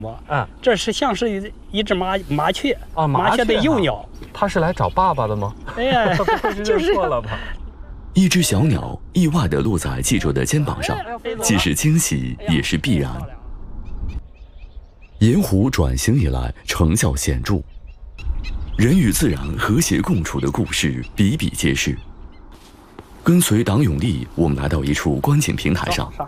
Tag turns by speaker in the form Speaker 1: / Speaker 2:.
Speaker 1: 这是像是一只麻雀
Speaker 2: 啊，
Speaker 1: 麻雀的幼鸟。
Speaker 2: 它是来找爸爸的吗？
Speaker 1: 哎呀，
Speaker 2: 就是错了吧？
Speaker 3: 一只小鸟意外地落在记者的肩膀上，既是惊喜，也是必然。盐湖转型以来成效显著，人与自然和谐共处的故事比比皆是。跟随党永利，我们来到一处观景平台上，